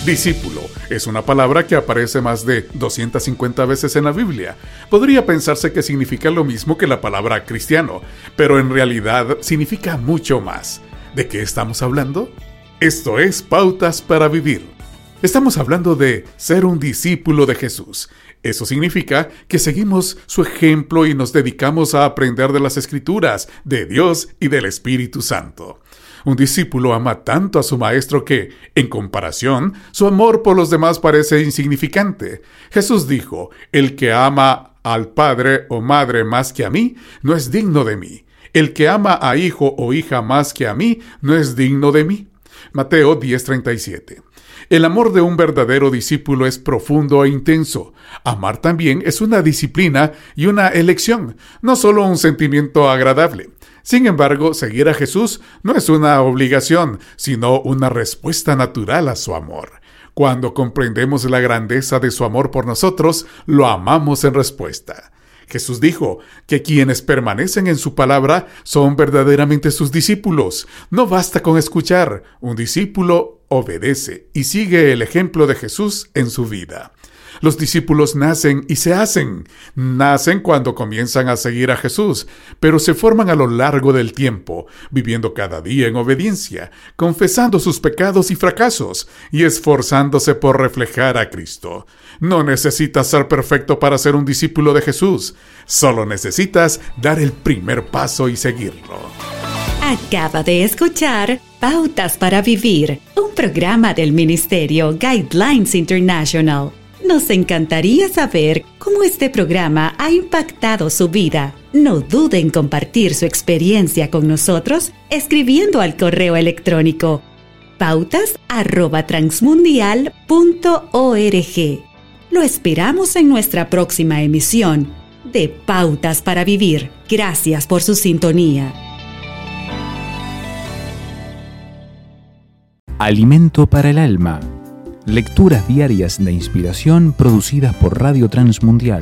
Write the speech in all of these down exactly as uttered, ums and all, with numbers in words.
Discípulo es una palabra que aparece más de doscientas cincuenta veces en la Biblia. Podría pensarse que significa lo mismo que la palabra cristiano, pero en realidad significa mucho más. ¿De qué estamos hablando? Esto es Pautas para Vivir. Estamos hablando de ser un discípulo de Jesús. Eso significa que seguimos su ejemplo y nos dedicamos a aprender de las Escrituras, de Dios y del Espíritu Santo. Un discípulo ama tanto a su maestro que, en comparación, su amor por los demás parece insignificante. Jesús dijo, el que ama al padre o madre más que a mí, no es digno de mí. El que ama a hijo o hija más que a mí, no es digno de mí. Mateo diez treinta y siete. El amor de un verdadero discípulo es profundo e intenso. Amar también es una disciplina y una elección, no solo un sentimiento agradable. Sin embargo, seguir a Jesús no es una obligación, sino una respuesta natural a su amor. Cuando comprendemos la grandeza de su amor por nosotros, lo amamos en respuesta. Jesús dijo que quienes permanecen en su palabra son verdaderamente sus discípulos. No basta con escuchar, un discípulo obedece y sigue el ejemplo de Jesús en su vida. Los discípulos nacen y se hacen. Nacen cuando comienzan a seguir a Jesús, pero se forman a lo largo del tiempo, viviendo cada día en obediencia, confesando sus pecados y fracasos y esforzándose por reflejar a Cristo. No necesitas ser perfecto para ser un discípulo de Jesús. Solo necesitas dar el primer paso y seguirlo. Acaba de escuchar Pautas para Vivir, un programa del Ministerio Guidelines International. Nos encantaría saber cómo este programa ha impactado su vida. No dude en compartir su experiencia con nosotros escribiendo al correo electrónico pautas arroba transmundial punto org. Lo esperamos en nuestra próxima emisión de Pautas para Vivir. Gracias por su sintonía. Alimento para el alma. Lecturas diarias de inspiración producidas por Radio Transmundial.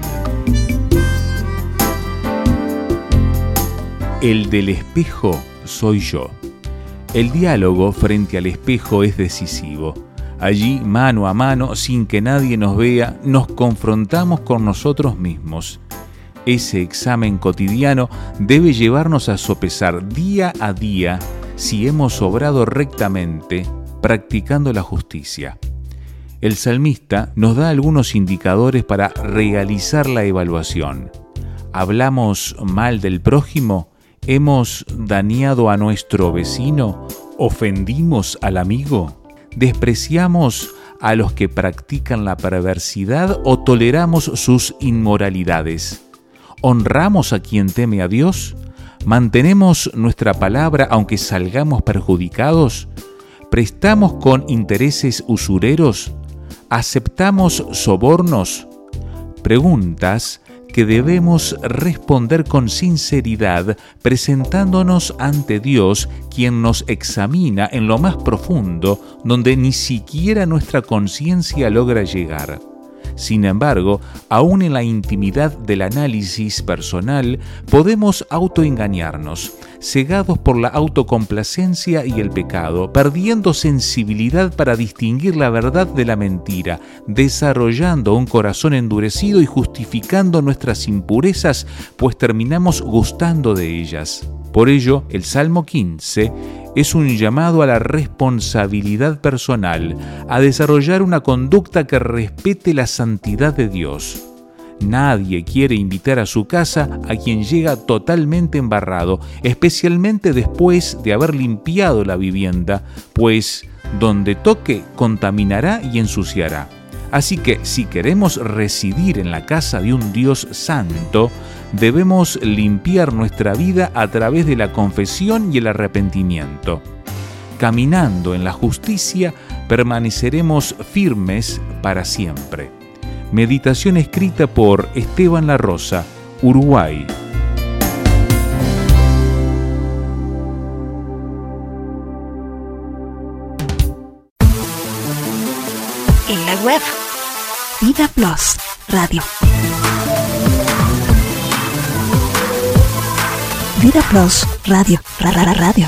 El del espejo soy yo. El diálogo frente al espejo es decisivo. Allí, mano a mano, sin que nadie nos vea, nos confrontamos con nosotros mismos. Ese examen cotidiano debe llevarnos a sopesar día a día si hemos obrado rectamente, practicando la justicia. El salmista nos da algunos indicadores para realizar la evaluación. ¿Hablamos mal del prójimo? ¿Hemos dañado a nuestro vecino? ¿Ofendimos al amigo? ¿Despreciamos a los que practican la perversidad o toleramos sus inmoralidades? ¿Honramos a quien teme a Dios? ¿Mantenemos nuestra palabra aunque salgamos perjudicados? ¿Prestamos con intereses usureros? ¿Aceptamos sobornos? Preguntas que debemos responder con sinceridad, presentándonos ante Dios, quien nos examina en lo más profundo, donde ni siquiera nuestra conciencia logra llegar. Sin embargo, aún en la intimidad del análisis personal, podemos autoengañarnos, cegados por la autocomplacencia y el pecado, perdiendo sensibilidad para distinguir la verdad de la mentira, desarrollando un corazón endurecido y justificando nuestras impurezas, pues terminamos gustando de ellas. Por ello, el Salmo quince es un llamado a la responsabilidad personal, a desarrollar una conducta que respete la santidad de Dios. Nadie quiere invitar a su casa a quien llega totalmente embarrado, especialmente después de haber limpiado la vivienda, pues donde toque contaminará y ensuciará. Así que si queremos residir en la casa de un Dios santo, debemos limpiar nuestra vida a través de la confesión y el arrepentimiento. Caminando en la justicia, permaneceremos firmes para siempre. Meditación escrita por Esteban La Rosa, Uruguay. En la web, Vida Plus Radio. Vida Plus Radio. Ra, ra, ra, radio.